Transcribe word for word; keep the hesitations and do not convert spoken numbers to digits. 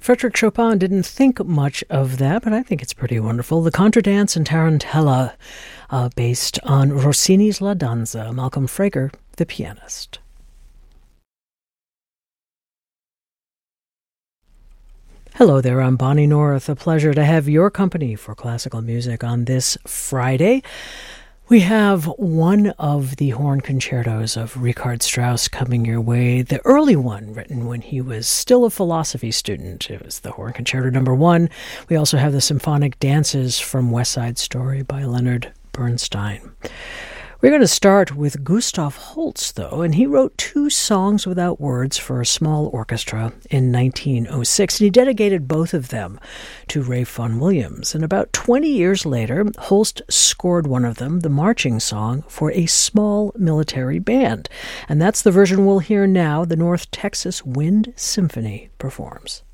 Frédéric Chopin didn't think much of that, but I think it's pretty wonderful. The Contradance and Tarantella, uh, based on Rossini's La Danza. Malcolm Frager, the pianist. Hello there, I'm Bonnie North. A pleasure to have your company for classical music on this Friday. We have one of the horn concertos of Richard Strauss coming your way, the early one written when he was still a philosophy student. It was the Horn Concerto number one. We also have the Symphonic Dances from West Side Story by Leonard Bernstein. We're going to start with Gustav Holst, though, and he wrote two songs without words for a small orchestra in nineteen oh six, and he dedicated both of them to Ralph Vaughan Williams. And about twenty years later, Holst scored one of them, the marching song, for a small military band. And that's the version we'll hear now, the North Texas Wind Symphony performs.